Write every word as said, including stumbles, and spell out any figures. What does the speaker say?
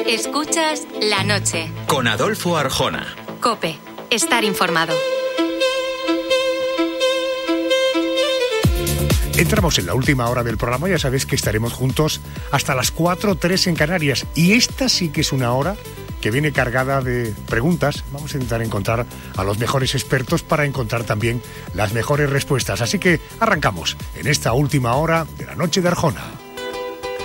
Escuchas La Noche. Con Adolfo Arjona. COPE. Estar informado. Entramos en la última hora del programa, ya sabéis que estaremos juntos hasta las cuatro tres en Canarias. Y esta sí que es una hora que viene cargada de preguntas. Vamos a intentar encontrar a los mejores expertos para encontrar también las mejores respuestas. Así que arrancamos en esta última hora de La Noche de Arjona.